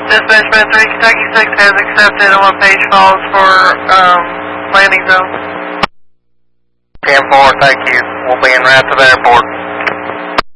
Dispatch 3, Kentucky 6 has accepted on page falls for landing zone. 10-4, thank you. We'll be en route to the airport.